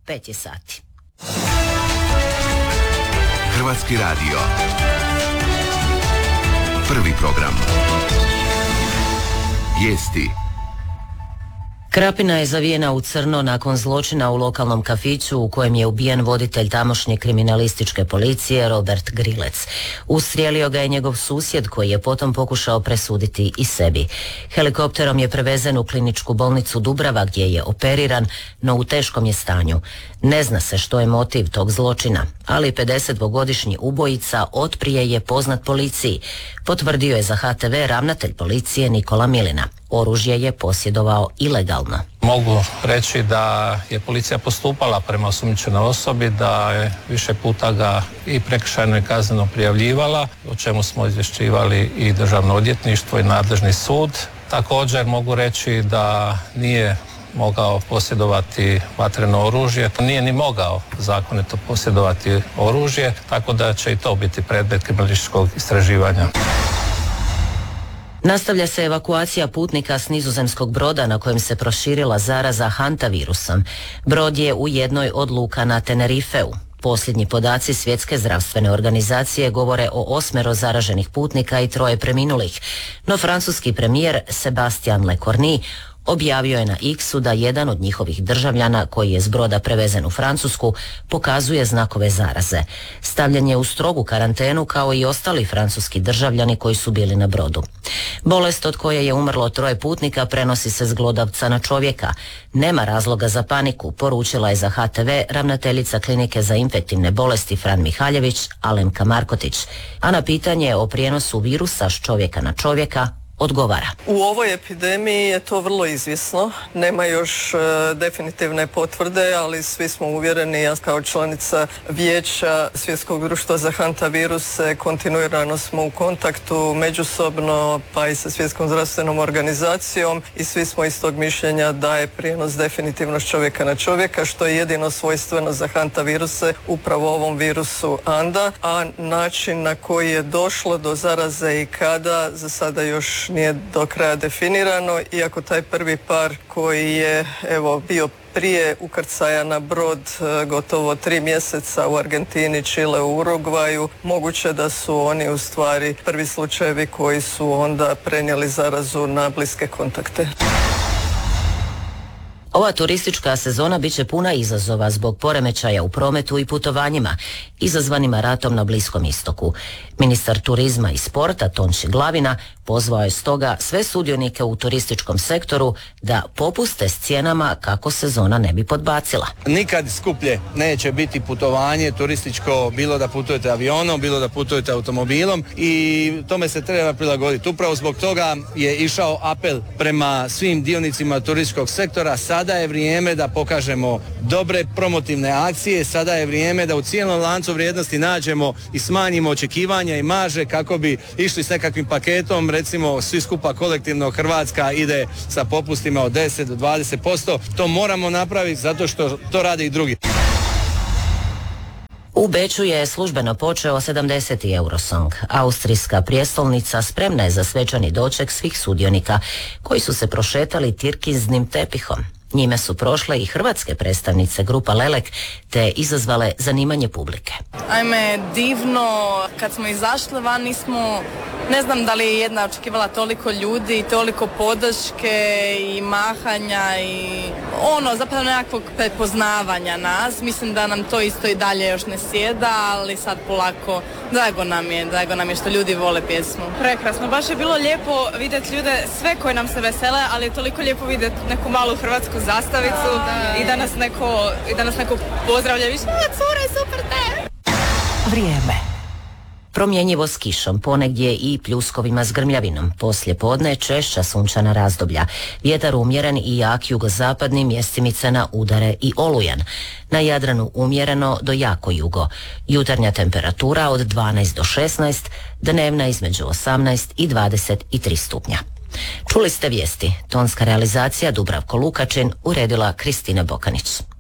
5 je sati. Hrvatski radio. Prvi program. Vijesti. Krapina je zavijena u crno nakon zločina u lokalnom kafiću u kojem je ubijen voditelj tamošnje kriminalističke policije Robert Grilec. Ustrijelio ga je njegov susjed koji je potom pokušao presuditi i sebi. Helikopterom je prevezen u kliničku bolnicu Dubrava gdje je operiran, no u teškom je stanju. Ne zna se što je motiv tog zločina, ali 52-godišnji ubojica otprije je poznat policiji, potvrdio je za HTV ravnatelj policije Nikola Milina. Oružje je posjedovao ilegalno. Mogu reći da je policija postupala prema osumnjičenoj osobi, da je više puta ga i prekršajno i kazneno prijavljivala, o čemu smo izvješćivali i Državno odvjetništvo i nadležni sud. Također mogu reći da nije mogao posjedovati vatreno oružje, nije ni mogao zakonito posjedovati oružje, tako da će i to biti predmet kriminalističkog istraživanja. Nastavlja se evakuacija putnika s nizozemskog broda na kojem se proširila zaraza hantavirusom. Brod je u jednoj od luka na Tenerifeu. Posljednji podaci Svjetske zdravstvene organizacije govore o 8 zaraženih putnika i 3 preminulih, no francuski premijer Sébastien Lecornu objavio je na X-u da jedan od njihovih državljana koji je s broda prevezen u Francusku pokazuje znakove zaraze. Stavljen je u strogu karantenu kao i ostali francuski državljani koji su bili na brodu. Bolest od koje je umrlo 3 putnika prenosi se s glodavca na čovjeka. Nema razloga za paniku, poručila je za HTV ravnateljica klinike za infektivne bolesti Fran Mihaljević Alemka Markotić. A na pitanje o prijenosu virusa s čovjeka na čovjeka odgovara. U ovoj epidemiji je to vrlo izvjesno. Nema još definitivne potvrde, ali svi smo uvjereni, ja kao članica Vijeća Svjetskog društva za hantaviruse kontinuirano smo u kontaktu međusobno, pa i sa Svjetskom zdravstvenom organizacijom i svi smo istog mišljenja da je prijenos definitivno s čovjeka na čovjeka, što je jedino svojstveno za hantaviruse, upravo ovom virusu ANDA, a način na koji je došlo do zaraze i kada za sada još nije do kraja definirano, iako taj prvi par koji je bio prije ukrcaja na brod gotovo 3 mjeseca u Argentini, Čile, u Urugvaju, moguće da su oni u stvari prvi slučajevi koji su onda prenijeli zarazu na bliske kontakte. Ova turistička sezona bit će puna izazova zbog poremećaja u prometu i putovanjima, izazvanima ratom na Bliskom istoku. Ministar turizma i sporta Tonči Glavina pozvao je stoga sve sudionike u turističkom sektoru da popuste s cijenama kako sezona ne bi podbacila. Nikad skuplje neće biti putovanje turističko, bilo da putujete avionom, bilo da putujete automobilom, i tome se treba prilagoditi. Upravo zbog toga je išao apel prema svim dionicima turističkog sektora. Sada je vrijeme da pokažemo dobre promotivne akcije, sada je vrijeme da u cijelom lancu vrijednosti nađemo i smanjimo očekivanja i marže kako bi išli s nekakvim paketom, recimo svi skupa kolektivno Hrvatska ide sa popustima od 10 do 20%. To moramo napraviti zato što to rade i drugi. U Beču je službeno počeo 70. Eurosong. Austrijska prijestolnica spremna je za svečani doček svih sudionika koji su se prošetali tirkiznim tepihom. Njime su prošle i hrvatske predstavnice grupa Lelek te izazvale zanimanje publike. Ajme, divno, kad smo izašli van nismo, ne znam da li je jedna očekivala toliko ljudi, toliko podrške i mahanja i zapravo nekakvog prepoznavanja nas. Mislim da nam to isto i dalje još ne sjeda, ali sad polako, drago nam je što ljudi vole pjesmu. Prekrasno, baš je bilo lijepo vidjeti ljude, sve koji nam se vesele, ali je toliko lijepo vidjeti neku malu hrvatsku zastavicu i da nas neko pozdravlja više. Cure, super te! Vrijeme. Promjenjivo s kišom, ponegdje i pljuskovima s grmljavinom. Poslije podne češća sunčana razdoblja. Vjetar umjeren i jak jugozapadni, mjestimice na udare i olujan. Na Jadranu umjereno do jako jugo. Jutarnja temperatura od 12 do 16, dnevna između 18 i 23 stupnja. Čuli ste vijesti. Tonska realizacija Dubravko Lukačin, uredila Kristina Bokanić.